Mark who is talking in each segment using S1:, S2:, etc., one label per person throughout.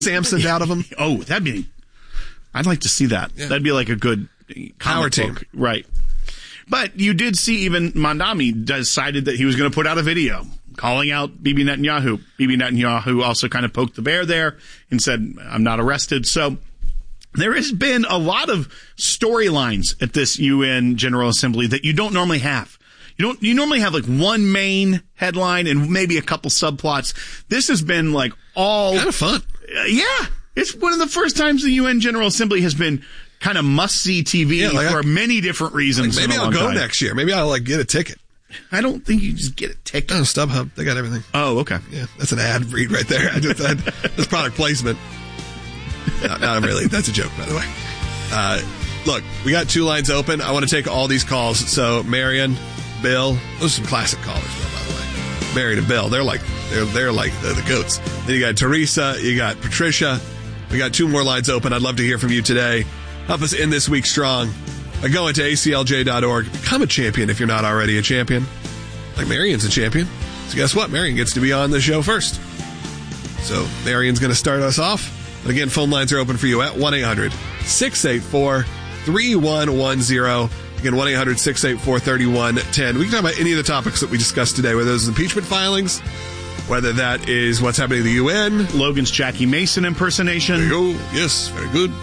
S1: Samson out of him.
S2: Oh, I'd like to see that. Yeah. That'd be like a good
S1: power team.
S2: Right. But you did see even Mandami decided that he was going to put out a video calling out Bibi Netanyahu. Bibi Netanyahu also kind of poked the bear there and said, I'm not arrested. So there has been a lot of storylines at this UN General Assembly that you don't normally have. You normally have like one main headline and maybe a couple subplots. This has been like all
S1: kind of fun.
S2: Yeah. It's one of the first times the UN General Assembly has been kind of must-see TV for many different reasons.
S1: Maybe I'll go next year. Maybe I'll get a ticket.
S2: I don't think you just get a ticket.
S1: Oh, StubHub. They got everything.
S2: Oh, okay.
S1: Yeah, that's an ad read right there. That's product placement. No, not really. That's a joke, by the way. Look, we got 2 lines open. I want to take all these calls. So, Marion, Bill, those are some classic callers, by the way. Marion and Bill, they're like the goats. Then you got Teresa, you got Patricia. We got 2 more lines open. I'd love to hear from you today. Help us end this week strong by going to aclj.org. Become a champion if you're not already a champion. Like Marion's a champion. So guess what? Marion gets to be on the show first. So Marion's going to start us off. But again, phone lines are open for you at 1-800-684-3110. Again, 1-800-684-3110. We can talk about any of the topics that we discussed today, whether those impeachment filings, whether that is what's happening in the UN.
S2: Logan's Jackie Mason impersonation.
S1: There you go. Yes, very good.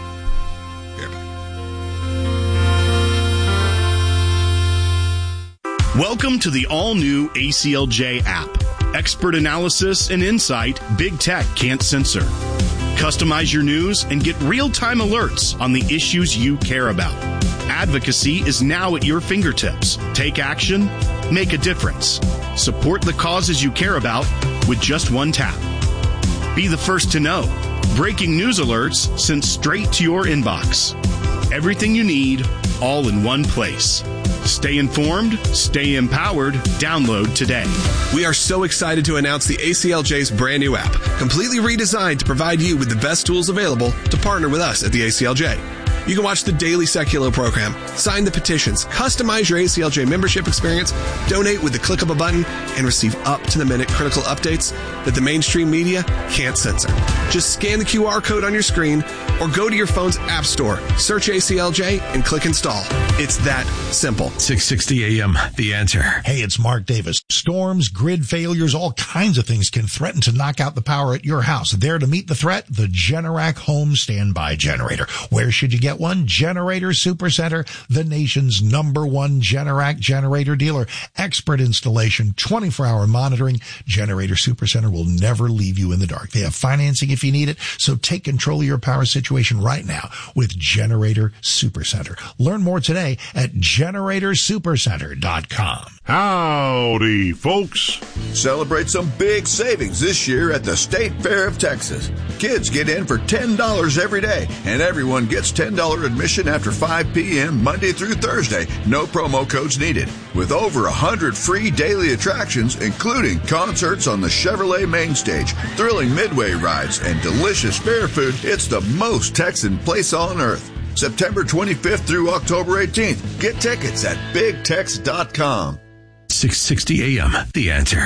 S2: Welcome to the all-new ACLJ app. Expert analysis and insight big tech can't censor. Customize your news and get real-time alerts on the issues you care about. Advocacy is now at your fingertips. Take action, make a difference. Support the causes you care about with just one tap. Be the first to know. Breaking news alerts sent straight to your inbox. Everything you need, all in one place. Stay informed, stay empowered. Download today.
S1: We are so excited to announce the ACLJ's brand new app, completely redesigned to provide you with the best tools available to partner with us at the ACLJ. You can watch the daily Seculo program, sign the petitions, customize your ACLJ membership experience, donate with the click of a button, and receive up-to-the-minute critical updates that the mainstream media can't censor. Just scan the QR code on your screen or go to your phone's app store, search ACLJ, and click install. It's that simple.
S3: 660 AM, The Answer.
S4: Hey, it's Mark Davis. Storms, grid failures, all kinds of things can threaten to knock out the power at your house. There to meet the threat, the Generac Home Standby Generator. Where should you get one? Generator Supercenter, the nation's #1 Generac generator dealer. Expert installation, 24-hour monitoring. Generator Supercenter will never leave you in the dark. They have financing if you need it, so take control of your power situation right now with Generator Supercenter. Learn more today at GeneratorSupercenter.com.
S5: Howdy, folks.
S6: Celebrate some big savings this year at the State Fair of Texas. Kids get in for $10 every day, and everyone gets $10 admission after 5 p.m. Monday through Thursday. No promo codes needed. With over 100 free daily attractions, including concerts on the Chevrolet main stage, thrilling midway rides, and delicious fair food, it's the most Texan place on earth. September 25th through October 18th. Get tickets at BigTex.com.
S3: 660 AM, The Answer.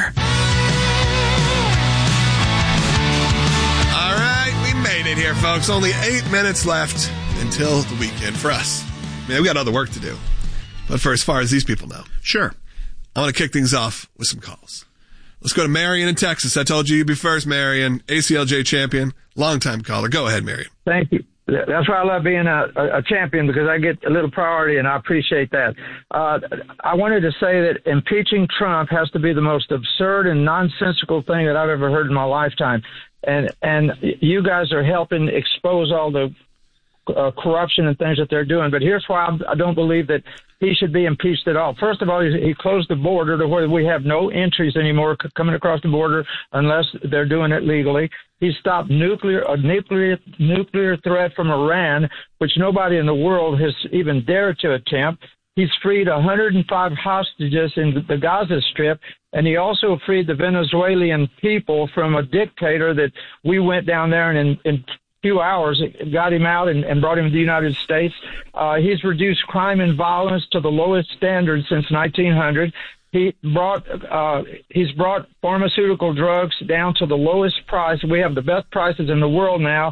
S1: All right, we made it here, folks. Only 8 minutes left until the weekend for us. Man, we got other work to do. But for as far as these people know.
S2: Sure.
S1: I want to kick things off with some calls. Let's go to Marion in Texas. I told you you'd be first, Marion. ACLJ champion, longtime caller. Go ahead, Marion.
S7: Thank you. That's why I love being a champion, because I get a little priority, and I appreciate that. I wanted to say that impeaching Trump has to be the most absurd and nonsensical thing that I've ever heard in my lifetime. And you guys are helping expose all the corruption and things that they're doing. But here's why I don't believe that he should be impeached at all. First of all, he closed the border to where we have no entries anymore coming across the border unless they're doing it legally. He stopped nuclear threat from Iran, which nobody in the world has even dared to attempt. He's freed 105 hostages in the Gaza Strip, and he also freed the Venezuelan people from a dictator that we went down there and in few hours got him out and brought him to the United States. He's reduced crime and violence to the lowest standard since 1900. He's brought pharmaceutical drugs down to the lowest price. We have the best prices in the world now